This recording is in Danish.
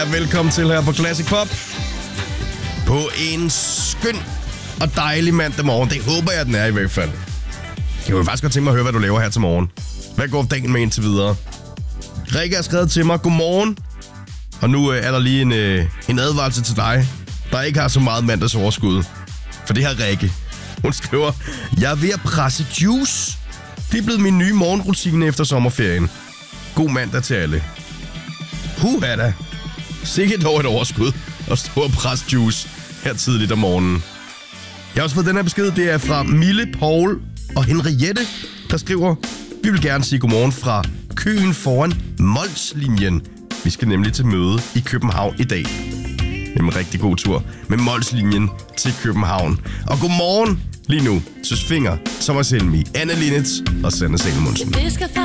Velkommen til her på Classic Pop. På en skøn og dejlig mandag morgen. Det håber jeg, den er i hvert fald. Jeg vil faktisk godt tænke mig at høre, hvad du laver her til morgen. Hvad går dagen med indtil videre? Rikke har skrevet til mig, godmorgen. Og nu er der lige en advarsel til dig, der ikke har så meget mandagsoverskud. For det her Rikke. Hun skriver, jeg er ved at presse juice. Det er blevet min nye morgenrutine efter sommerferien. God mandag til alle. Huha da. Sikkert dog et overskud at stå og presse juice her tidligt om morgenen. Jeg har også fået den her besked. Det er fra Mille, Paul og Henriette, der skriver, vi vil gerne sige godmorgen fra køen foran Molslinjen. Vi skal nemlig til møde i København i dag. Det er en rigtig god tur med Molslinjen til København. Og godmorgen lige nu, Søs Finger, Thomas Helmi, Anna Linnitz og Sanne Salomonsen.